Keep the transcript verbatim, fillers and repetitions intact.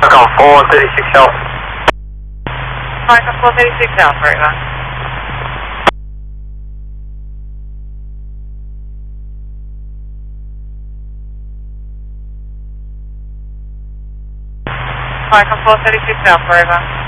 Falcon four thirty-six Alpha. Falcon four thirty-six Alpha, right on. Falcon four thirty-six Alpha, right on.